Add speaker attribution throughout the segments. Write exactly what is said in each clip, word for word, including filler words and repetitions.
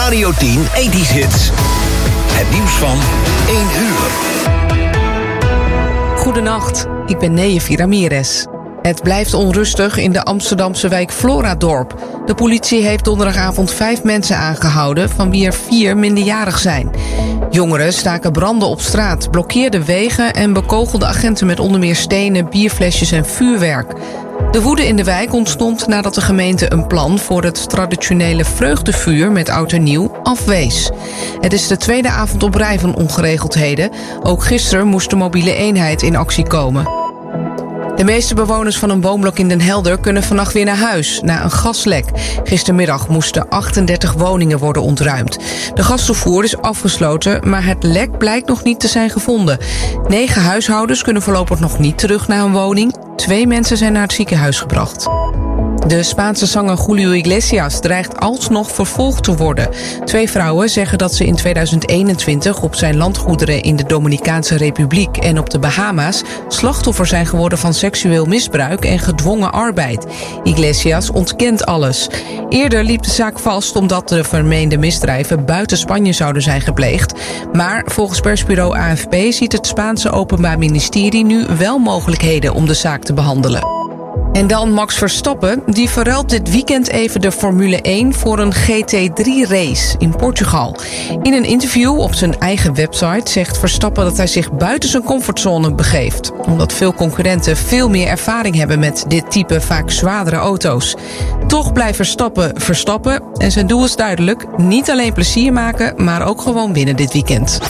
Speaker 1: Radio tien ethisch hits. Het nieuws van één uur.
Speaker 2: Goedenacht, ik ben Neejefi Ramirez. Het blijft onrustig in de Amsterdamse wijk Floradorp. De politie heeft donderdagavond vijf mensen aangehouden, van wie er vier minderjarig zijn. Jongeren staken branden op straat, blokkeerden wegen en bekogelden agenten met onder meer stenen, bierflesjes en vuurwerk. De woede in de wijk ontstond nadat de gemeente een plan voor het traditionele vreugdevuur met oud en nieuw afwees. Het is de tweede avond op rij van ongeregeldheden. Ook gisteren moest de mobiele eenheid in actie komen. De meeste bewoners van een woonblok in Den Helder kunnen vannacht weer naar huis na een gaslek. Gistermiddag moesten achtendertig woningen worden ontruimd. De gastoevoer is afgesloten, maar het lek blijkt nog niet te zijn gevonden. Negen huishoudens kunnen voorlopig nog niet terug naar hun woning. Twee mensen zijn naar het ziekenhuis gebracht. De Spaanse zanger Julio Iglesias dreigt alsnog vervolgd te worden. Twee vrouwen zeggen dat ze in tweeduizend eenentwintig op zijn landgoederen in de Dominicaanse Republiek en op de Bahama's slachtoffer zijn geworden van seksueel misbruik en gedwongen arbeid. Iglesias ontkent alles. Eerder liep de zaak vast omdat de vermeende misdrijven buiten Spanje zouden zijn gepleegd. Maar volgens persbureau A F P ziet het Spaanse Openbaar Ministerie nu wel mogelijkheden om de zaak te behandelen. En dan Max Verstappen, die verruilt dit weekend even de Formule één voor een G T drie race in Portugal. In een interview op zijn eigen website zegt Verstappen dat hij zich buiten zijn comfortzone begeeft, omdat veel concurrenten veel meer ervaring hebben met dit type vaak zwaardere auto's. Toch blijft Verstappen Verstappen en zijn doel is duidelijk: niet alleen plezier maken, maar ook gewoon winnen dit weekend.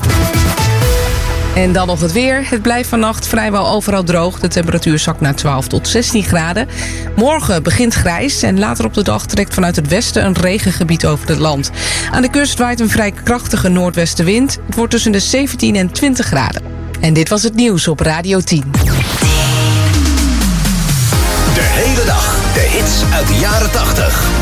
Speaker 2: En dan nog het weer. Het blijft vannacht vrijwel overal droog. De temperatuur zakt naar twaalf tot zestien graden. Morgen begint grijs en later op de dag trekt vanuit het westen een regengebied over het land. Aan de kust waait een vrij krachtige noordwestenwind. Het wordt tussen de zeventien en twintig graden. En dit was het nieuws op Radio tien.
Speaker 1: De hele dag de hits uit de jaren tachtig.